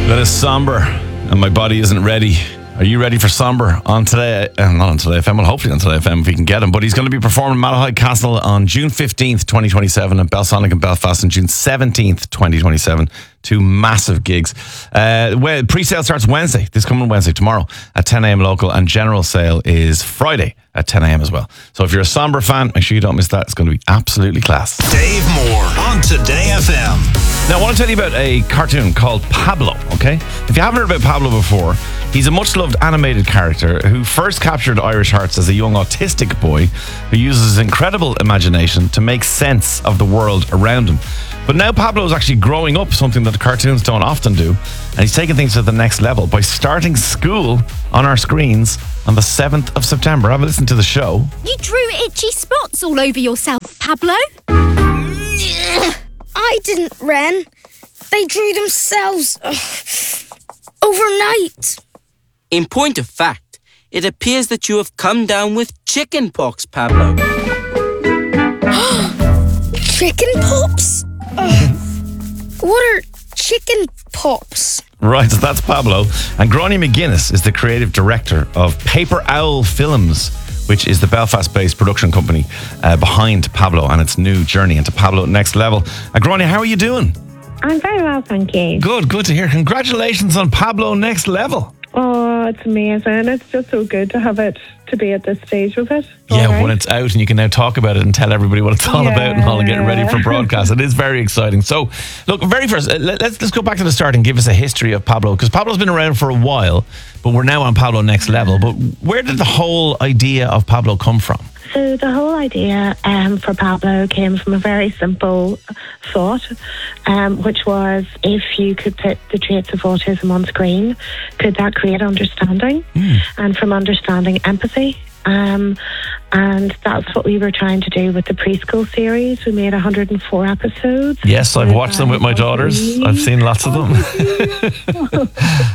That is Somber, and my body isn't ready. Are you ready for Somber on Today? Not on Today FM, well, hopefully on Today FM if we can get him. But he's going to be performing at Malahide Castle on June 15th, 2027, and Belsonic in Belfast on June 17th, 2027. Two massive gigs. Pre-sale starts Wednesday, this coming Wednesday, tomorrow, at 10 a.m. local, and general sale is Friday at 10 a.m. as well. So if you're a Somber fan, make sure you don't miss that. It's going to be absolutely class. Dave Moore on Today FM. Now, I want to tell you about a cartoon called Pablo, okay? If you haven't heard about Pablo before, he's a much-loved animated character who first captured Irish hearts as a young autistic boy who uses his incredible imagination to make sense of the world around him. But now Pablo is actually growing up, something that the cartoons don't often do, and he's taking things to the next level by starting school on our screens on the 7th of September. Have a listen to the show. You drew itchy spots all over yourself, Pablo. I didn't, Ren. They drew themselves overnight. In point of fact, it appears that you have come down with chicken pox, Pablo. Chicken pops? What are chicken pops? Right, so that's Pablo. And Gráinne McGuinness is the creative director of Paper Owl Films, which is the Belfast-based production company behind Pablo and its new journey into Pablo Next Level. Gráinne, how are you doing? I'm very well, thank you. Good to hear. Congratulations on Pablo Next Level. Oh, it's amazing. It's just so good to have it, to be at this stage with it. Yeah, right. when it's out and you can now talk about it and tell everybody what it's all about and all and get ready for broadcast. It is very exciting. So, look, very first, let's go back to the start and give us a history of Pablo, because Pablo's been around for a while, but we're now on Pablo Next Level. But where did the whole idea of Pablo come from? So the whole idea for Pablo came from a very simple thought, which was if you could put the traits of autism on screen, could that create understanding? And from understanding, empathy. And that's what we were trying to do with the preschool series. We made 104 episodes. Yes, I've watched them with my daughters. I've seen lots of them.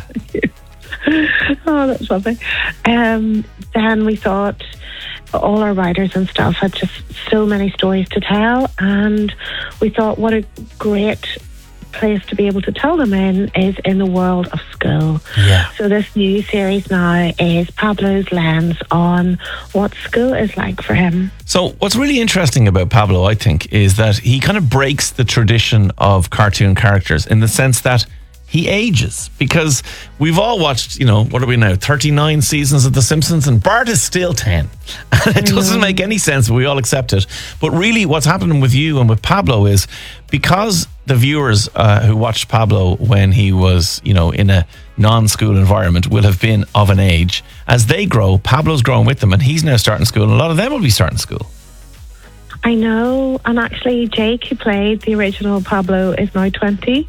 Oh, that's lovely. Then we thought all our writers and stuff had just so many stories to tell, and we thought what a great place to be able to tell them in is in the world of school. Yeah. So this new series now is Pablo's lens on what school is like for him. So what's really interesting about Pablo, I think, is that he kind of breaks the tradition of cartoon characters in the sense that he ages, because we've all watched, what are we now, 39 seasons of The Simpsons, and Bart is still 10. And it doesn't make any sense, but we all accept it. But really what's happening with you and with Pablo is because the viewers who watched Pablo when he was, in a non-school environment will have been of an age. As they grow, Pablo's growing with them, and he's now starting school, and a lot of them will be starting school. I know, and actually Jake, who played the original Pablo, is now 20.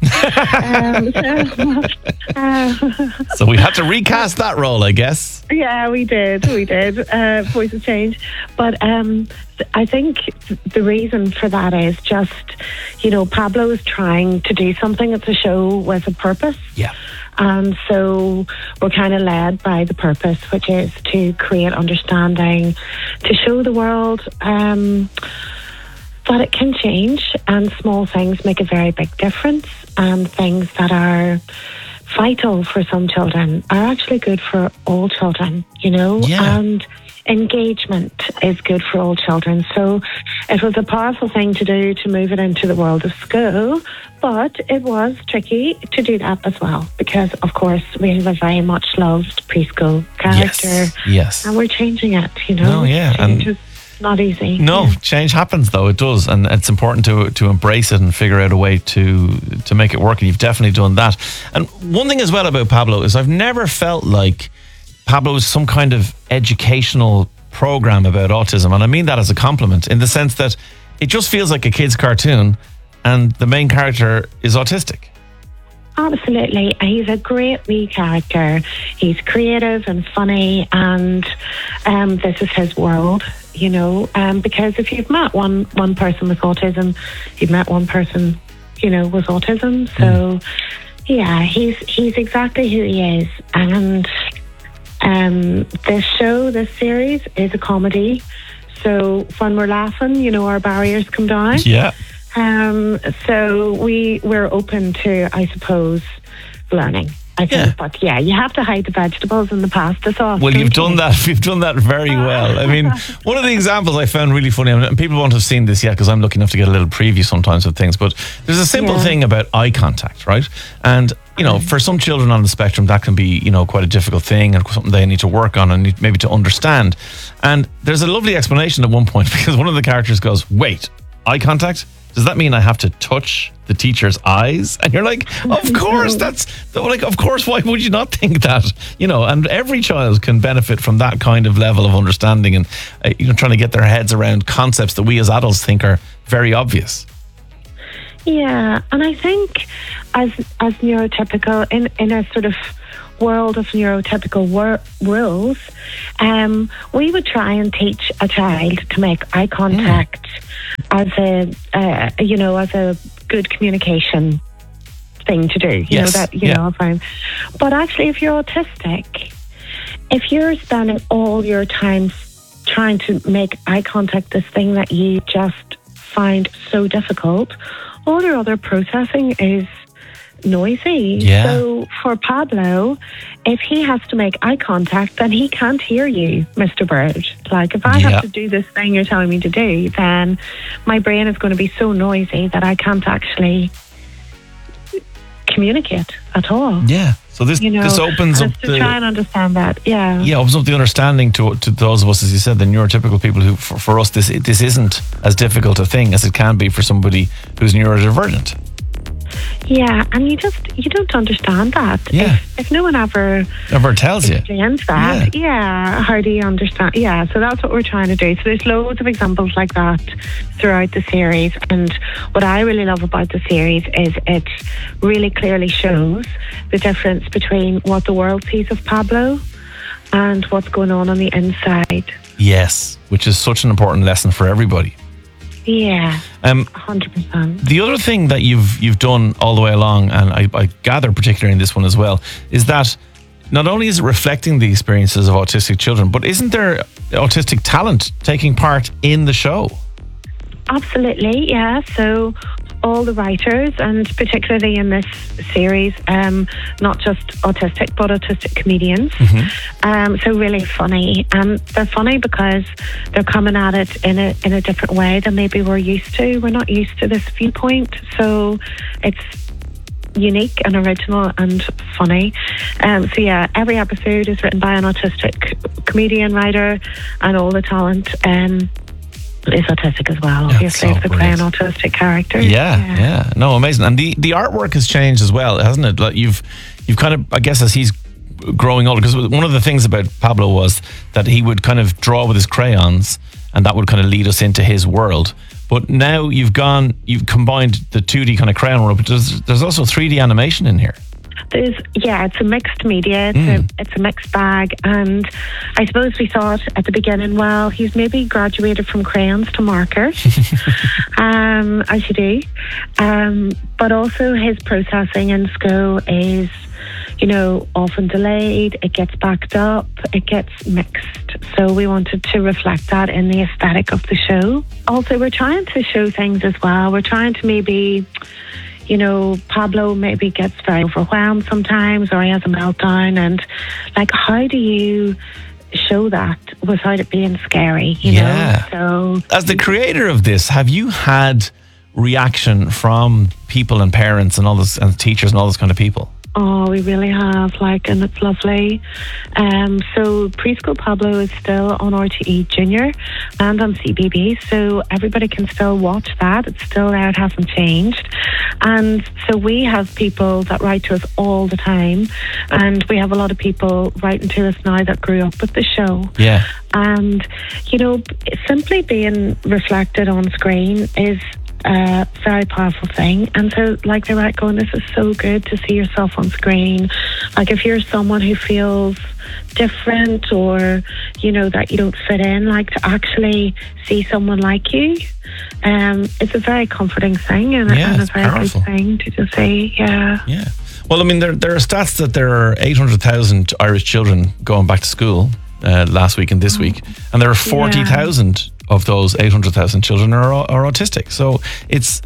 So we had to recast that role, I guess. Yeah, we did. Voices change. But I think the reason for that is just, Pablo is trying to do something at the show with a purpose. Yeah. And so we're kind of led by the purpose, which is to create understanding, to show the world that it can change, and small things make a very big difference, and things that are vital for some children are actually good for all children, Yeah. And engagement is good for all children. So it was a powerful thing to do, to move it into the world of school, but it was tricky to do that as well, because of course we have a very much loved preschool character. Yes. And we're changing it, No, yeah. Change is not easy. No, change happens though, it does, and it's important to embrace it and figure out a way to make it work, and you've definitely done that. And one thing as well about Pablo is I've never felt like Pablo is some kind of educational program about autism, and I mean that as a compliment, in the sense that it just feels like a kid's cartoon and the main character is autistic. Absolutely. He's a great wee character. He's creative and funny, and this is his world, because if you've met one person with autism, you've met one person, with autism. So, yeah, he's exactly who he is. And this series is a comedy. So when we're laughing, our barriers come down. Yeah. So we're open to, I suppose, learning. I think, Yeah. but yeah, you have to hide the vegetables in the pasta sauce. Well, don't you've done you? that. You've done that very well. I mean, one of the examples I found really funny, and people won't have seen this yet because I'm lucky enough to get a little preview sometimes of things, but there's a simple Yeah. thing about eye contact, right? And, for some children on the spectrum, that can be, quite a difficult thing and something they need to work on and need maybe to understand. And there's a lovely explanation at one point because one of the characters goes, wait, eye contact? Does that mean I have to touch the teacher's eyes? And you're like, of course, of course, why would you not think that? And every child can benefit from that kind of level of understanding and, trying to get their heads around concepts that we as adults think are very obvious. Yeah, and I think as neurotypical, in a sort of world of neurotypical rules, we would try and teach a child to make eye contact as a good communication thing to do. Yes, But actually, if you're autistic, if you're spending all your time trying to make eye contact, this thing that you just find so difficult, all your other processing is noisy. Yeah. So for Pablo, if he has to make eye contact, then he can't hear you, Mr. Bird. Like, if I Yeah. have to do this thing you're telling me to do, then my brain is going to be so noisy that I can't actually communicate at all. Yeah. So this opens up to try and understand that. Yeah. Yeah, opens up the understanding to those of us, as you said, the neurotypical people who, for us, this isn't as difficult a thing as it can be for somebody who's neurodivergent. Yeah, and you don't understand that. Yeah. If no one ever tells you. explains that, how do you understand? Yeah, so that's what we're trying to do. So there's loads of examples like that throughout the series. And what I really love about the series is it really clearly shows the difference between what the world sees of Pablo and what's going on the inside. Yes, which is such an important lesson for everybody. Yeah, 100%. The other thing that you've done all the way along, and I gather particularly in this one as well, is that not only is it reflecting the experiences of autistic children, but isn't there autistic talent taking part in the show? Absolutely, yeah. So all the writers, and particularly in this series, not just autistic, but autistic comedians. So really funny. And they're funny because they're coming at it in a different way than maybe we're used to. We're not used to this viewpoint. So it's unique and original and funny. So yeah, every episode is written by an autistic comedian writer, and all the talent is autistic as well, obviously, if they're playing autistic characters. Yeah. No, amazing. And the artwork has changed as well, hasn't it? Like you've kind of, I guess, as he's growing older, because one of the things about Pablo was that he would kind of draw with his crayons, and that would kind of lead us into his world. But now you've combined the 2D kind of crayon world, but there's also 3D animation in here. It's a mixed media. It's a mixed bag, and I suppose we thought at the beginning, well, he's maybe graduated from crayons to markers, as you do, but also his processing in school is, often delayed. It gets backed up. It gets mixed. So we wanted to reflect that in the aesthetic of the show. Also, we're trying to show things as well. We're trying to maybe, Pablo maybe gets very overwhelmed sometimes, or he has a meltdown, and how do you show that without it being scary, Yeah. So as the creator of this, have you had reaction from people and parents and all this, and teachers and all those kind of people? Oh, we really have, and it's lovely. So Preschool Pablo is still on RTE Junior and on CBB, so everybody can still watch that. It's still there, it hasn't changed. And so we have people that write to us all the time, and we have a lot of people writing to us now that grew up with the show. Yeah. And, simply being reflected on screen is a very powerful thing. And so they write going, this is so good to see yourself on screen. If you're someone who feels different, or that you don't fit in, to actually see someone like you, it's a very comforting thing, and a very powerful. good thing to just say. Yeah. Well, I mean, there are stats that there are 800,000 Irish children going back to school last week and this week, and there are 40,000 of those 800,000 children are autistic. So it's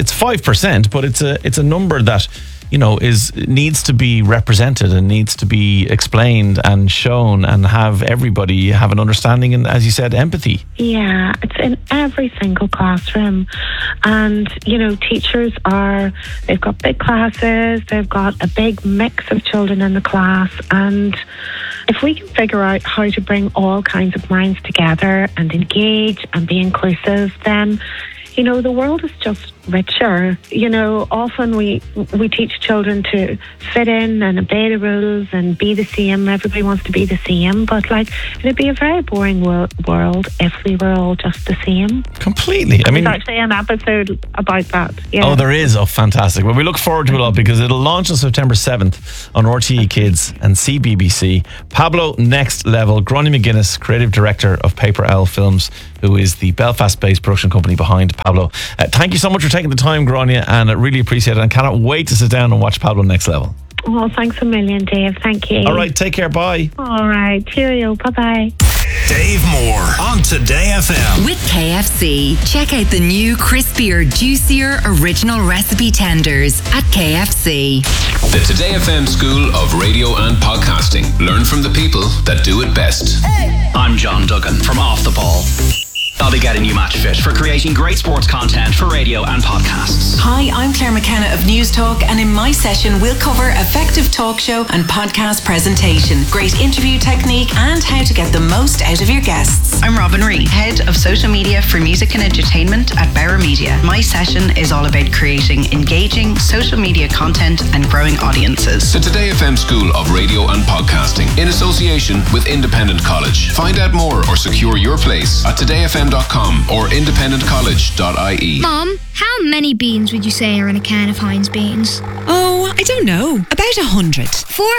5%, but it's a number that, you know, needs to be represented and needs to be explained and shown and have everybody have an understanding and, as you said, empathy. Yeah, it's in every single classroom. And, you know, teachers they've got big classes, they've got a big mix of children in the class. And if we can figure out how to bring all kinds of minds together and engage and be inclusive, then, you know, the world is just richer. You know, often we teach children to fit in and obey the rules and be the same. Everybody wants to be the same, but like, it'd be a very boring world if we were all just the same. Completely. I mean, there's actually an episode about that. Yeah. Oh, there is. Oh, fantastic. Well, we look forward to it all because it'll launch on September 7th on RTE Kids and CBBC. Pablo Next Level, Gráinne McGuinness, creative director of Paper Owl Films, who is the Belfast-based production company behind Pablo. Thank you so much for taking the time, Gráinne, and I really appreciate it and cannot wait to sit down and watch Pablo Next Level. Oh, thanks a million, Dave. Thank you. All right, take care. Bye. All right, cheerio. Bye-bye. Dave Moore on Today FM. With KFC, check out the new crispier, juicier original recipe tenders at KFC. The Today FM School of Radio and Podcasting. Learn from the people that do it best. I'm John Duggan from Off the Ball. I'll be getting you match fit for creating great sports content for radio and podcasts. Hi, I'm Claire McKenna of News Talk, and in my session we'll cover effective talk show and podcast presentation, great interview technique, and how to get the most out of your guests. I'm Robin Reid, Head of Social Media for Music and Entertainment at Bauer Media. My session is all about creating engaging social media content and growing audiences. The Today FM School of Radio and Podcasting in association with Independent College. Find out more or secure your place at todayfm.com or independentcollege.ie. Mom, how many beans would you say are in a can of Heinz beans? Oh, I don't know. About 100.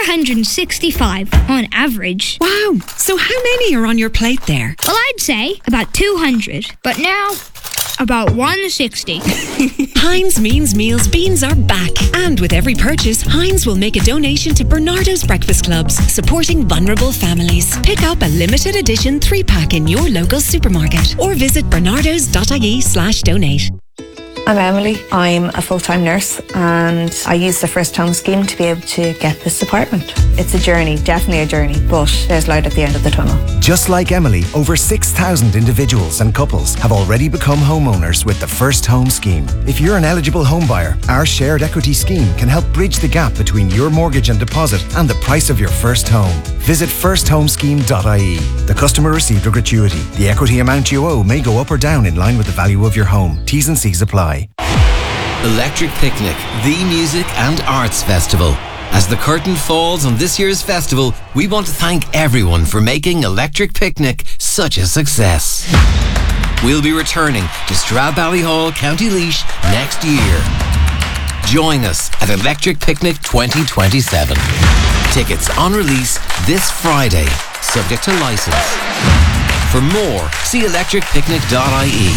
465 on average. Wow. So how many are on your plate there? Well, I'd say about 200, but now about 160. Heinz Means Meals beans are back. And with every purchase, Heinz will make a donation to Bernardo's Breakfast Clubs, supporting vulnerable families. Pick up a limited edition 3-pack in your local supermarket or visit bernardos.ie/donate. I'm Emily. I'm a full-time nurse and I use the First Home Scheme to be able to get this apartment. It's a journey, definitely a journey, but there's light at the end of the tunnel. Just like Emily, over 6,000 individuals and couples have already become homeowners with the First Home Scheme. If you're an eligible home buyer, our shared equity scheme can help bridge the gap between your mortgage and deposit and the price of your first home. Visit firsthomesscheme.ie. The customer received a gratuity. The equity amount you owe may go up or down in line with the value of your home. T's and C's apply. Electric Picnic, the music and arts festival. As the curtain falls on this year's festival, we want to thank everyone for making Electric Picnic such a success. We'll be returning to Stradbally, County Laois next year. Join us at Electric Picnic 2027. Tickets on release this Friday, subject to license. For more, see electricpicnic.ie.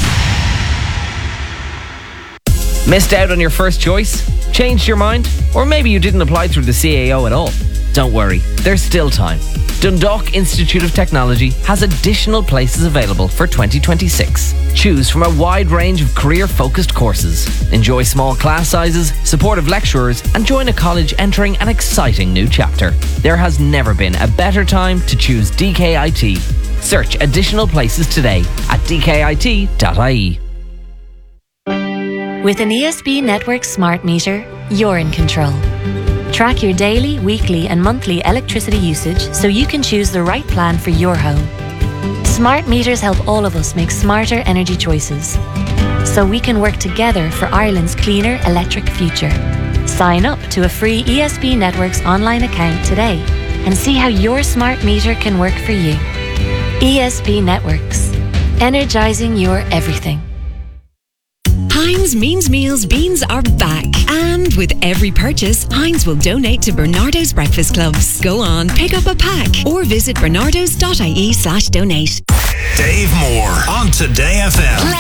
Missed out on your first choice? Changed your mind? Or maybe you didn't apply through the CAO at all? Don't worry, there's still time. Dundalk Institute of Technology has additional places available for 2026. Choose from a wide range of career-focused courses. Enjoy small class sizes, supportive lecturers, and join a college entering an exciting new chapter. There has never been a better time to choose DKIT. Search additional places today at dkit.ie. With an ESB Network smart meter, you're in control. Track your daily, weekly and monthly electricity usage so you can choose the right plan for your home. Smart meters help all of us make smarter energy choices, so we can work together for Ireland's cleaner electric future. Sign up to a free ESB Networks online account today and see how your smart meter can work for you. ESB Networks, energizing your everything. Heinz Means Meals beans are back. And with every purchase, Heinz will donate to Bernardo's Breakfast Clubs. Go on, pick up a pack or visit bernardos.ie/donate. Dave Moore on Today FM.